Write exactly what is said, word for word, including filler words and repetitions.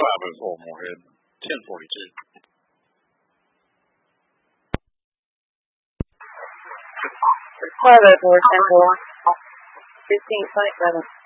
five oh four, Moorhead. ten forty-two. five oh four, ten four. fifteen twenty-seven.